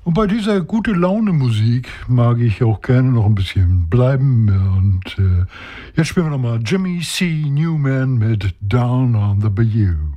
Und bei dieser gute Laune Musik mag ich auch gerne noch ein bisschen bleiben. Und jetzt spielen wir nochmal Jimmy C. Newman mit Down on the Bayou.